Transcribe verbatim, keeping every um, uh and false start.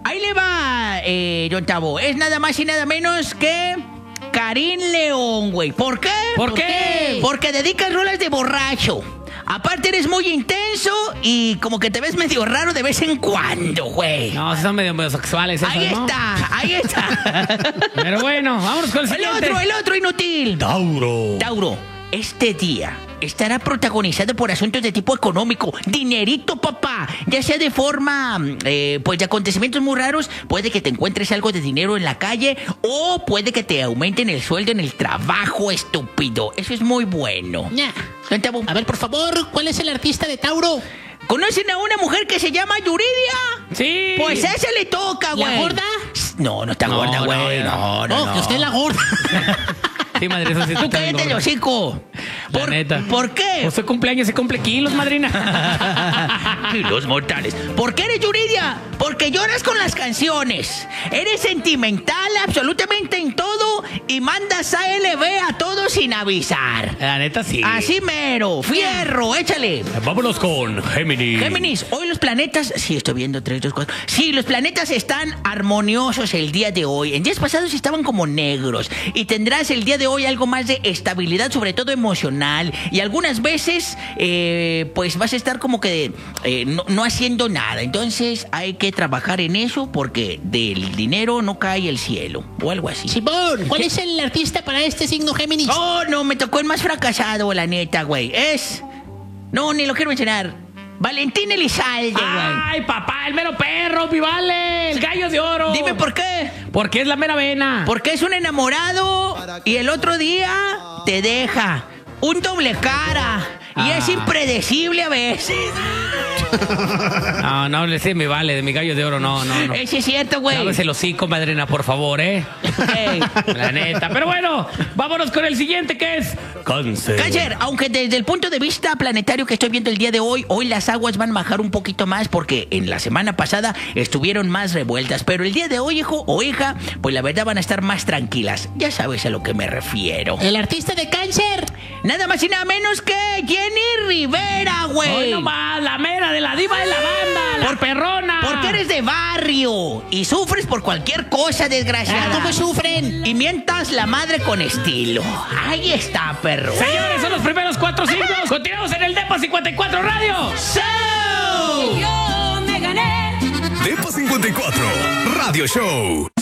Ahí le va, eh, don Tavo. Es nada más y nada menos que Karim León, güey. ¿Por qué? ¿Por qué? Porque dedicas rolas de borracho. Aparte eres muy intenso y como que te ves medio raro de vez en cuando, güey. No, son medio homosexuales esos, Ahí ¿no? está, ahí está. Pero bueno, vámonos con el El siguiente. otro, el otro inútil. Tauro. Tauro, este día estará protagonizado por asuntos de tipo económico. Dinerito, papá. Ya sea de forma, eh, pues, de acontecimientos muy raros. Puede que te encuentres algo de dinero en la calle o puede que te aumenten el sueldo en el trabajo, estúpido. Eso es muy bueno. Ña. Don Tavo, A ver, por favor, ¿cuál es el artista de Tauro? ¿conocen a una mujer que se llama Yuridia? Sí. Pues a esa le toca, güey. ¿La gorda? No, no está No, gorda, no, güey. No, no, No, no. que usted es la gorda. Sí, madre, eso sí Tú está bien cállate, gordo. hocico. La ¿Por, neta. ¿Por qué? Pues su cumpleaños se cumple kilos, madrina. Y los mortales. ¿Por qué eres Yuridia? Porque lloras con las canciones. Eres sentimental absolutamente en todo y mandas A L B a todos sin avisar. La neta, sí. Así mero. Fierro, échale. Vámonos con Géminis. Géminis, hoy los planetas... Sí, estoy viendo tres, dos, cuatro. Sí, los planetas están armoniosos el día de hoy. En días pasados estaban como negros. Y tendrás el día de hoy algo más de estabilidad, sobre todo emocional. Y algunas veces, eh, pues vas a estar como que eh, no, no haciendo nada. Entonces hay que trabajar en eso porque del dinero no cae el cielo. O algo así. Simón, ¿cuál es el artista para este signo Géminis? Oh, no, me tocó el más fracasado, la neta, güey. Es... No, ni lo quiero mencionar. Valentín Elizalde, güey. Ay, papá, el mero perro, mi vale. El gallo de oro. Dime por qué. Porque es la mera vena. Porque es un enamorado y el otro día te deja. Un doble cara. Y Ah. es impredecible a veces. No, no, ese me vale, de mi gallo de oro, no, no, no. Ese es cierto, güey. Lávese el hocico, madrina, por favor, ¿eh? Ey. La neta. Pero bueno, vámonos con el siguiente, que es... Cáncer. Cáncer, aunque desde el punto de vista planetario que estoy viendo el día de hoy, hoy las aguas van a bajar un poquito más porque en la semana pasada estuvieron más revueltas. Pero el día de hoy, hijo o hija, pues la verdad van a estar más tranquilas. Ya sabes a lo que me refiero. El artista de Cáncer. Nada más y nada menos que Jenny Rivera, güey. Hoy nomás, la mera de la diva de la banda, la Por- perrona. Porque eres de barrio y sufres por cualquier cosa, desgraciada. Ah, ¿cómo sufren? Y mientas la madre con estilo. Ahí está, perro. Señores, son los primeros cuatro signos. Continuamos en el Depa cincuenta y cuatro Radio. ¡So! Yo me gané. Depa cincuenta y cuatro Radio Show.